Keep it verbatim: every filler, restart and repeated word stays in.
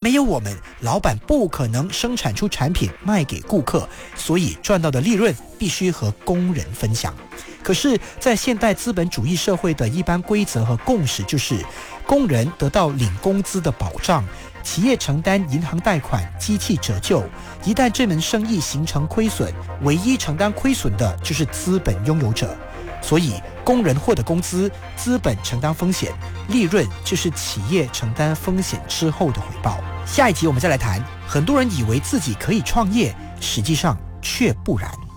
没有我们，老板不可能生产出产品卖给顾客，所以赚到的利润必须和工人分享。可是在现代资本主义社会的一般规则和共识就是，工人得到领工资的保障，企业承担银行贷款、机器折旧，一旦这门生意形成亏损，唯一承担亏损的就是资本拥有者。所以工人获得工资，资本承担风险，利润就是企业承担风险之后的回报。下一集我们再来谈，很多人以为自己可以创业，实际上却不然。